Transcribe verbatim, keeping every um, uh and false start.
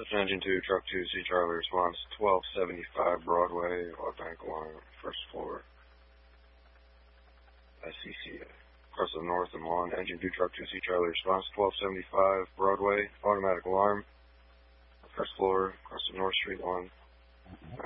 Engine two, Truck two, C Charlie, response twelve seventy-five Broadway, automatic alarm, first floor, S C C A. Across the north and lawn, Engine two, Truck two, C Charlie, response twelve seventy-five Broadway, automatic alarm, first floor, across the North Street lawn.